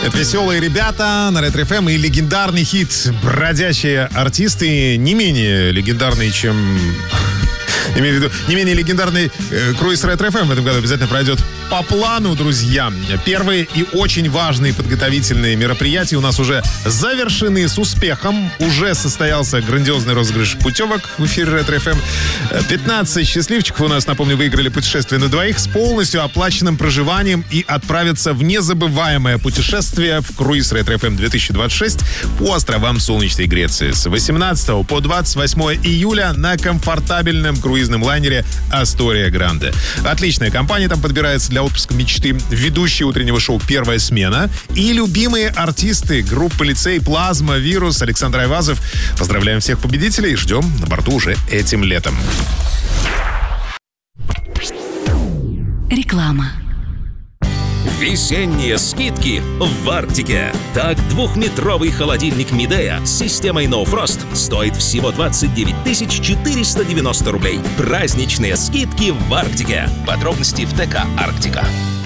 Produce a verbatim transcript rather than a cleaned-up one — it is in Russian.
Это веселые ребята на Ретро эф эм и легендарный хит «Бродячие артисты», не менее легендарный, чем... Имею в виду, не менее легендарный э, круиз Ретро эф эм в этом году обязательно пройдет по плану, друзья. Первые и очень важные подготовительные мероприятия у нас уже завершены с успехом. Уже состоялся грандиозный розыгрыш путевок в эфире Ретро эф эм. пятнадцать счастливчиков у нас, напомню, выиграли путешествие на двоих с полностью оплаченным проживанием и отправятся в незабываемое путешествие в круиз Ретро эф эм две тысячи двадцать шесть по островам солнечной Греции с восемнадцатого по двадцать восьмое июля на комфортабельном круизном лайнере «Астория Гранде». Отличная компания там подбирается для отпуска мечты. Ведущие утреннего шоу «Первая смена» и любимые артисты группы «Лицей», «Плазма», «Вирус», Александр Айвазов. Поздравляем всех победителей и ждем на борту уже этим летом. Реклама. Весенние скидки в Арктике. Так, двухметровый холодильник Midea с системой No Frost стоит всего двадцать девять тысяч четыреста девяносто рублей. Праздничные скидки в Арктике. Подробности в ТК «Арктика».